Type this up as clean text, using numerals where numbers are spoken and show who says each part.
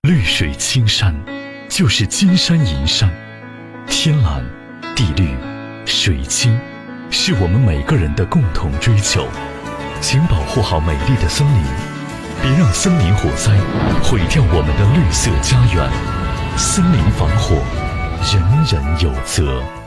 Speaker 1: 绿水青山就是金山银山，天蓝地绿水清是我们每个人的共同追求。请保护好美丽的森林，别让森林火灾毁掉我们的绿色家园。森林防火，人人有责。